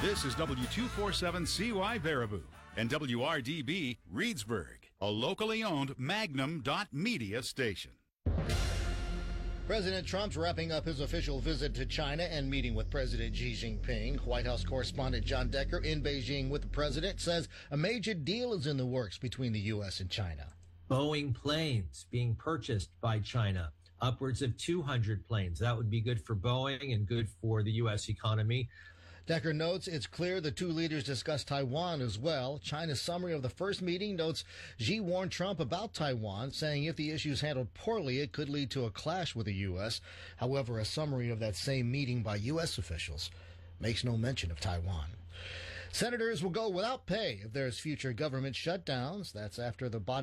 This is W247CY Baraboo and WRDB Reedsburg, a locally owned Magnum.media station. President Trump's wrapping up his official visit to China and meeting with President Xi Jinping. White House correspondent John Decker in Beijing with the president says a major deal is in the works between the U.S. and China. Boeing planes being purchased by China, upwards of 200 planes. That would be good for Boeing and good for the U.S. economy. Decker notes it's clear the two leaders discussed Taiwan as well. China's summary of the first meeting notes Xi warned Trump about Taiwan, saying if the issue is handled poorly, it could lead to a clash with the U.S. However, a summary of that same meeting by U.S. officials makes no mention of Taiwan. Senators will go without pay if there's future government shutdowns. That's after the body